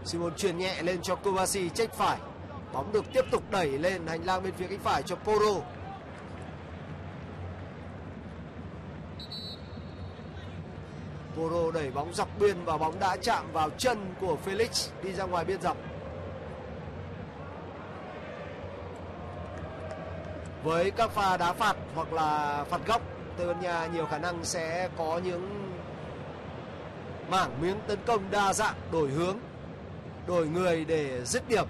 Simon chuyền nhẹ lên cho Kobayashi, check phải. Bóng được tiếp tục đẩy lên hành lang bên phía cánh phải cho Porro. Porro đẩy bóng dọc biên và bóng đã chạm vào chân của Felix đi ra ngoài biên dọc. Với các pha đá phạt hoặc là phạt góc, Tây Ban Nha nhiều khả năng sẽ có những mảng miếng tấn công đa dạng, đổi hướng, đổi người để dứt điểm.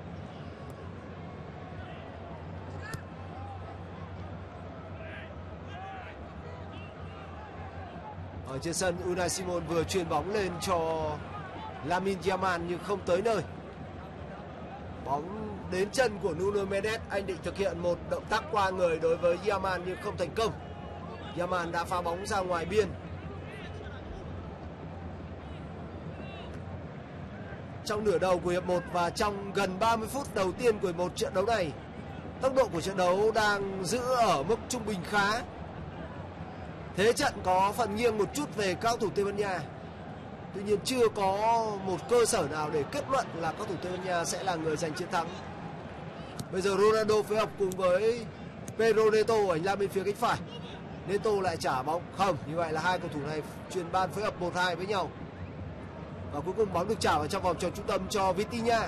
Ở trên sân, Unai Simon vừa chuyền bóng lên cho Lamine Yamal nhưng không tới nơi. Bóng đến chân của Nuno Mendes, anh định thực hiện một động tác qua người đối với Yamal nhưng không thành công. Yamal đã phá bóng ra ngoài biên. Trong nửa đầu của hiệp 1 và trong gần 30 phút đầu tiên của một trận đấu này, tốc độ của trận đấu đang giữ ở mức trung bình khá. Thế trận có phần nghiêng một chút về các cầu thủ Tây Ban Nha. Tuy nhiên chưa có một cơ sở nào để kết luận là các cầu thủ Tây Ban Nha sẽ là người giành chiến thắng. Bây giờ Ronaldo phối hợp cùng với Pedro Neto ở hành lang bên phía cánh phải. Neto lại trả bóng. Không, như vậy là hai cầu thủ này chuyền ban phối hợp 1-2 với nhau. Và cuối cùng bóng được trả vào trong vòng tròn trung tâm cho Vitinha.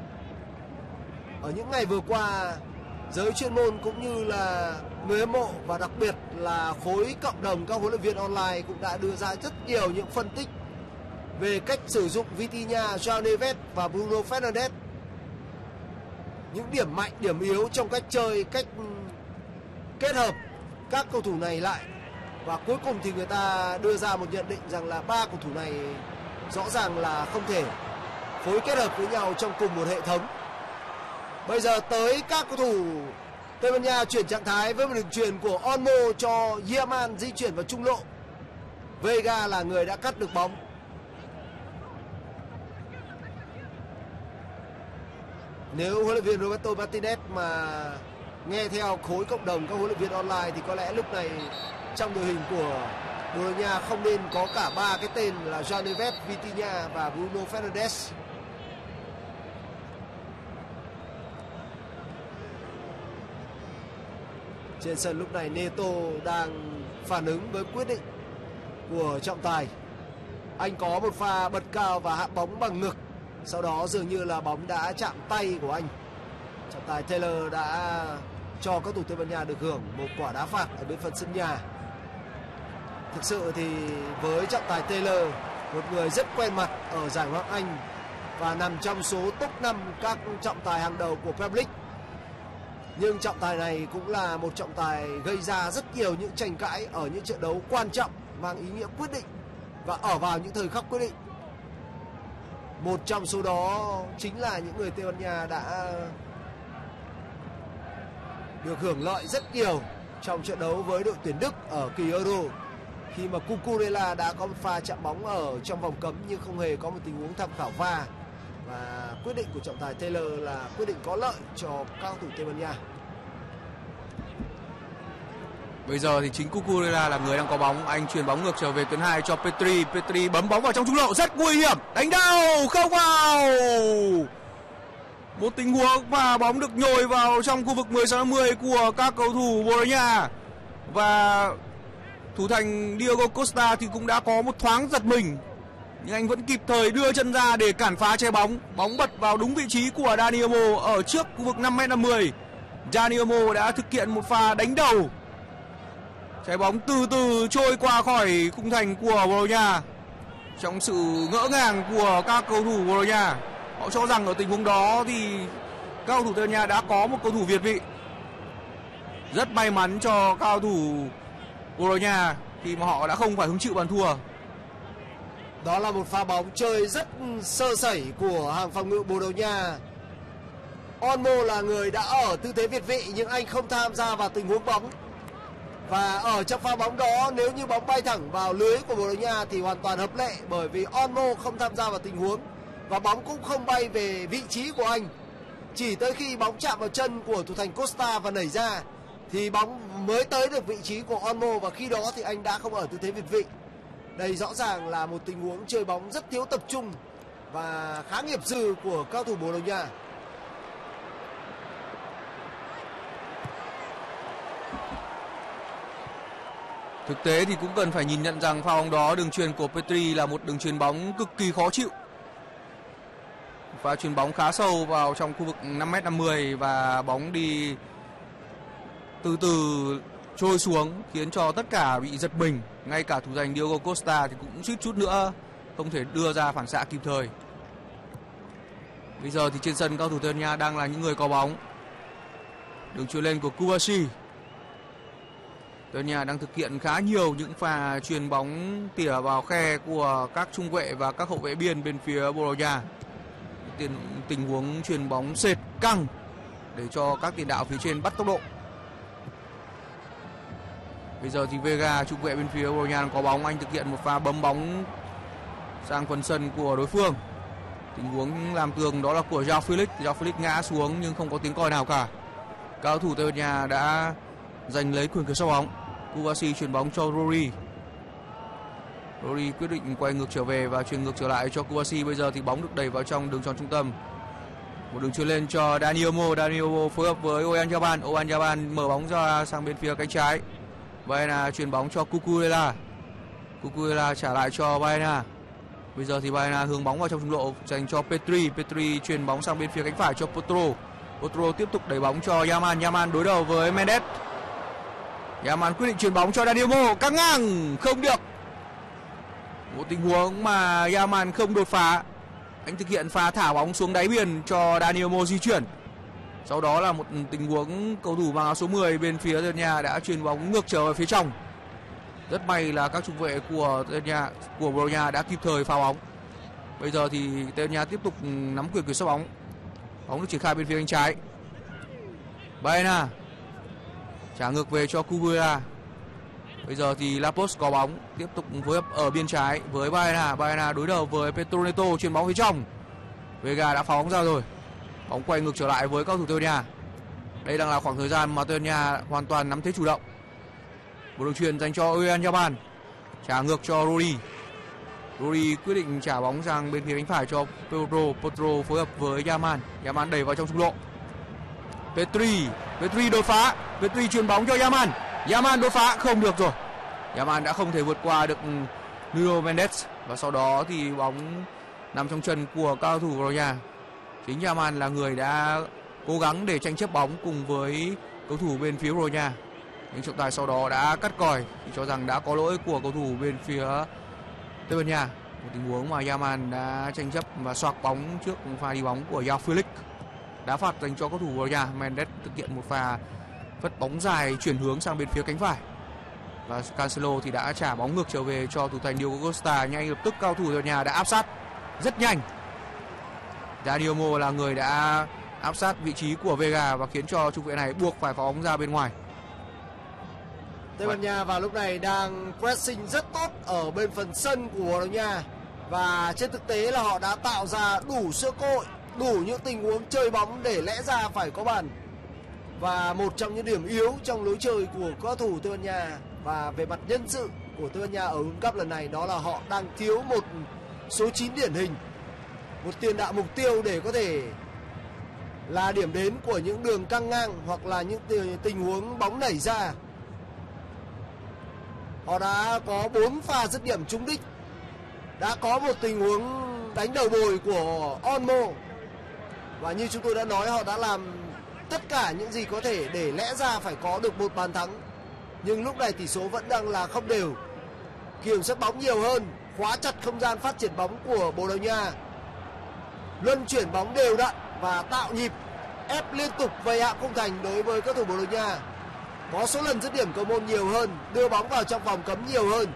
Ở những ngày vừa qua, giới chuyên môn cũng như là người hâm mộ và đặc biệt là khối cộng đồng các huấn luyện viên online cũng đã đưa ra rất nhiều những phân tích về cách sử dụng Vitinha, João Neves và Bruno Fernandes. Những điểm mạnh, điểm yếu trong cách chơi, cách kết hợp các cầu thủ này lại. Và cuối cùng thì người ta đưa ra một nhận định rằng là ba cầu thủ này rõ ràng là không thể phối kết hợp với nhau trong cùng một hệ thống. Bây giờ tới các cầu thủ Tây Ban Nha chuyển trạng thái với một đường chuyền của Olmo cho Yamal di chuyển vào trung lộ. Vega là người đã cắt được bóng. Nếu huấn luyện viên Roberto Martinez mà nghe theo khối cộng đồng các huấn luyện viên online thì có lẽ lúc này trong đội hình của Bồ Đào Nha không nên có cả ba cái tên là João Neves, Vitinha và Bruno Fernandes. Trên sân lúc này Neto đang phản ứng với quyết định của trọng tài. Anh có một pha bật cao và hạ bóng bằng ngực. Sau đó dường như là bóng đã chạm tay của anh. Trọng tài Taylor đã cho các cầu thủ Tây Ban Nha được hưởng một quả đá phạt ở bên phần sân nhà. Thực sự thì với trọng tài Taylor, một người rất quen mặt ở giải Ngoại hạng Anh và nằm trong số top 5 các trọng tài hàng đầu của Premier League. Nhưng trọng tài này cũng là một trọng tài gây ra rất nhiều những tranh cãi ở những trận đấu quan trọng mang ý nghĩa quyết định và ở vào những thời khắc quyết định. Một trong số đó chính là những người Tây Ban Nha đã được hưởng lợi rất nhiều trong trận đấu với đội tuyển Đức ở kỳ Euro, khi mà Cucurella đã có một pha chạm bóng ở trong vòng cấm nhưng không hề có một tình huống tham khảo VAR. Và quyết định của trọng tài Taylor là quyết định có lợi cho các cầu thủ Tây Ban Nha. Bây giờ thì chính Cucurella là người đang có bóng. Anh chuyền bóng ngược trở về tuyến 2 cho Petri. Petri bấm bóng vào trong trung lộ rất nguy hiểm. Đánh đầu không vào. Một tình huống mà bóng được nhồi vào trong khu vực 16-50 của các cầu thủ Bồ Đào Nha. Và thủ thành Diego Costa thì cũng đã có một thoáng giật mình, nhưng anh vẫn kịp thời đưa chân ra để cản phá che bóng. Bóng bật vào đúng vị trí của Dani Olmo ở trước khu vực 5m50. Dani Olmo đã thực hiện một pha đánh đầu. Trái bóng từ từ trôi qua khỏi khung thành của Bồ Đào Nha. Trong sự ngỡ ngàng của các cầu thủ Bồ Đào Nha, họ cho rằng ở tình huống đó thì các cầu thủ Tây Ban Nha đã có một cầu thủ việt vị. Rất may mắn cho các cầu thủ Bồ Đào Nha khi mà họ đã không phải hứng chịu bàn thua. Đó là một pha bóng chơi rất sơ sẩy của hàng phòng ngự Bồ Đào Nha. Olmo là người đã ở tư thế việt vị nhưng anh không tham gia vào tình huống bóng. Và ở trong pha bóng đó, nếu như bóng bay thẳng vào lưới của Bồ Đào Nha thì hoàn toàn hợp lệ, bởi vì Olmo không tham gia vào tình huống và bóng cũng không bay về vị trí của anh. Chỉ tới khi bóng chạm vào chân của thủ thành Costa và nảy ra thì bóng mới tới được vị trí của Olmo, và khi đó thì anh đã không ở tư thế việt vị. Đây rõ ràng là một tình huống chơi bóng rất thiếu tập trung và khá nghiệp dư của cao thủ Bồ Đào Nha. Thực tế thì cũng cần phải nhìn nhận rằng pha bóng đó đường chuyền của Petry là một đường chuyền bóng cực kỳ khó chịu. Pha chuyền bóng khá sâu vào trong khu vực 5m50 và bóng đi từ từ trôi xuống khiến cho tất cả bị giật mình. Ngay cả thủ thành Diogo Costa thì cũng suýt chút nữa không thể đưa ra phản xạ kịp thời. Bây giờ thì trên sân cao thủ Tây Ban Nha đang là những người có bóng. Đường chuyền lên của Kouassi. Tây Ban Nha đang thực hiện khá nhiều những pha chuyền bóng tỉa vào khe của các trung vệ và các hậu vệ biên bên phía Bồ Đào Nha. Tình huống chuyền bóng sệt căng để cho các tiền đạo phía trên bắt tốc độ. Bây giờ thì Vega, trung vệ bên phía Bồ Đào Nha đang có bóng, anh thực hiện một pha bấm bóng sang phần sân của đối phương. Tình huống làm tường đó là của João Felix. João Felix ngã xuống nhưng không có tiếng còi nào cả. Cao thủ Tây Ban Nha đã giành lấy quyền kiểm soát bóng. Kouassi chuyền bóng cho Rory. Rory quyết định quay ngược trở về và chuyền ngược trở lại cho Kouassi. Bây giờ thì bóng được đẩy vào trong đường tròn trung tâm. Một đường chuyền lên cho Dani Olmo. Dani Olmo phối hợp với Oyarzabal. Oyarzabal mở bóng ra sang bên phía cánh trái. Baena chuyền bóng cho Cucurella. Cucurella trả lại cho Baena. Bây giờ thì Baena hướng bóng vào trong trung lộ dành cho Petry. Petry chuyền bóng sang bên phía cánh phải cho Porto. Porto tiếp tục đẩy bóng cho Yaman. Yaman đối đầu với Mendes. Yaman quyết định chuyền bóng cho Dani Olmo, căng ngang không được. Một tình huống mà Yaman không đột phá. Anh thực hiện pha thả bóng xuống đáy biên cho Dani Olmo di chuyển. Sau đó là một tình huống cầu thủ mang áo số 10 bên phía Tây Ban Nha đã chuyền bóng ngược trở về phía trong. Rất may là các trung vệ của Tây Ban Nha, của Bồ Đào Nha đã kịp thời phá bóng. Bây giờ thì Tây Ban Nha tiếp tục nắm quyền kiểm soát bóng. Bóng được triển khai bên phía cánh trái. Baena trả ngược về cho Cucurella. Bây giờ thì Lapos có bóng, tiếp tục phối hợp ở biên trái với Baena. Baena đối đầu với Pedro Neto, chuyền bóng phía trong. Vega đã phá bóng ra rồi. Bóng quay ngược trở lại với cao thủ Tây Ban Nha. Đây đang là khoảng thời gian mà Tây Ban Nha hoàn toàn nắm thế chủ động. Một đường chuyền dành cho Oyarzabal, trả ngược cho Rory. Rory quyết định trả bóng sang bên phía cánh phải cho Pedro. Pedro phối hợp với Yaman. Yaman đẩy vào trong trung lộ. Petry đột phá. Petry chuyền bóng cho Yaman. Yaman đột phá không được rồi. Yaman đã không thể vượt qua được Nuno Mendes và sau đó thì bóng nằm trong chân của cao thủ Bồ Đào Nha. Chính Yaman là người đã cố gắng để tranh chấp bóng cùng với cầu thủ bên phía Bồ Đào Nha. Nhưng trọng tài sau đó đã cắt còi thì cho rằng đã có lỗi của cầu thủ bên phía Tây Ban Nha. Một tình huống mà Yaman đã tranh chấp và xoạc bóng trước pha đi bóng của João Felix. Đá phạt dành cho cầu thủ Bồ Đào Nha. Mendes thực hiện một pha phất bóng dài chuyển hướng sang bên phía cánh phải. Và Cancelo thì đã trả bóng ngược trở về cho thủ thành Diogo Costa. Ngay lập tức cao thủ Tây Ban Nha đã áp sát rất nhanh. Dani Olmo là người đã áp sát vị trí của Vega và khiến cho trung vệ này buộc phải phá bóng ra bên ngoài. Tây Ban Nha vào lúc này đang pressing rất tốt ở bên phần sân của Bồ Đào Nha. Và trên thực tế là họ đã tạo ra đủ cơ hội, đủ những tình huống chơi bóng để lẽ ra phải có bàn. Và một trong những điểm yếu trong lối chơi của cầu thủ Tây Ban Nha và về mặt nhân sự của Tây Ban Nha ở World Cup lần này đó là họ đang thiếu một số 9 điển hình, một tiền đạo mục tiêu để có thể là điểm đến của những đường căng ngang hoặc là những tình huống bóng nảy ra. Họ đã có 4 pha dứt điểm trúng đích, đã có một tình huống đánh đầu bồi của Olmo. Và như chúng tôi đã nói, họ đã làm tất cả những gì có thể để lẽ ra phải có được một bàn thắng. Nhưng lúc này tỷ số vẫn đang là không đều. Kiểm soát bóng nhiều hơn, khóa chặt không gian phát triển bóng của Bồ Đào Nha, luân chuyển bóng đều đặn và tạo nhịp ép liên tục về hạ khung thành đối với các thủ Bồ Đào Nha. Có số lần dứt điểm cầu môn nhiều hơn, đưa bóng vào trong vòng cấm nhiều hơn.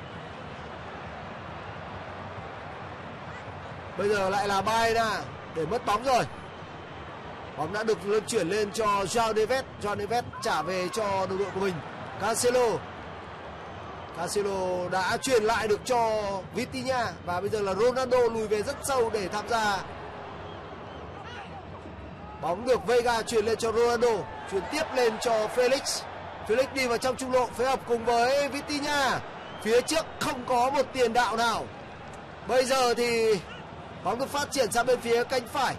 Bây giờ lại là Baena để mất bóng rồi. Bóng đã được luân chuyển lên cho João Neves. João Neves trả về cho đồng đội của mình Cancelo. Cancelo đã truyền lại được cho Vitinha. Và bây giờ là Ronaldo lùi về rất sâu để tham gia. Bóng được Vega truyền lên cho Ronaldo, chuyển tiếp lên cho Felix. Felix đi vào trong trung lộ phối hợp cùng với Vitinha. Phía trước không có một tiền đạo nào. Bây giờ thì Bóng được phát triển sang bên phía cánh phải.